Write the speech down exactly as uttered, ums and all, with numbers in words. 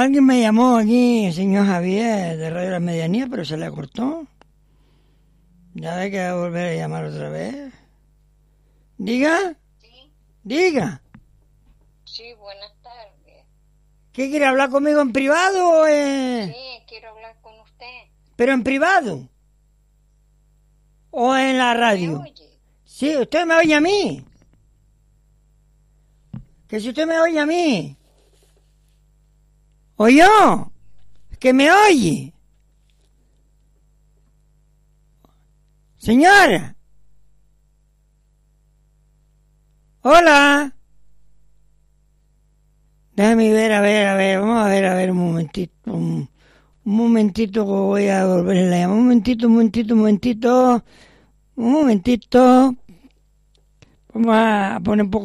alguien me llamó aquí, señor Javier, de Radio La Medianía, pero se le cortó. Ya ve que va a volver a llamar otra vez. ¿Diga? Sí. ¿Diga? Sí, buenas tardes. ¿Qué quiere hablar conmigo en privado o en...? Sí, quiero hablar con usted. ¿Pero en privado? ¿O en la radio? ¿Me oye? Sí, usted me oye a mí. Que si usted me oye a mí. ¿O yo? Que me oye. Señora. Hola. Déjame ver, a ver, a ver, vamos a ver, a ver un momentito. Un, un momentito que voy a volver a llamar. Un momentito, un momentito, un momentito. Un momentito. Vamos a poner un poco